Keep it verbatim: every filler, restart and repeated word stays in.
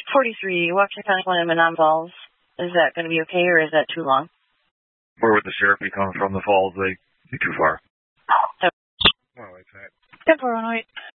forty-three, Washington County, Monon Falls. Is that going to be okay, or is that too long? Where would the sheriff be coming from? The falls? They be too far. So, Oh, wait, that. ten four one oh eight.